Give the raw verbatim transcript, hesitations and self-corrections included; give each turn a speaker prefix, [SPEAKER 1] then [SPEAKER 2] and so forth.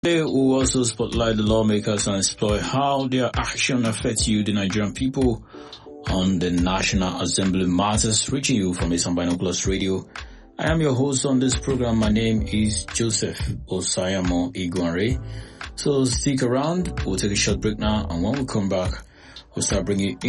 [SPEAKER 1] Today, we will also spotlight the lawmakers and explore how their action affects you, the Nigerian people, on the National Assembly matters, reaching you from Eastern Binoculars Radio. I am your host on this program. My name is Joseph Osayamo Iguanre. So stick around. We'll take a short break now, and when we come back, we'll start bringing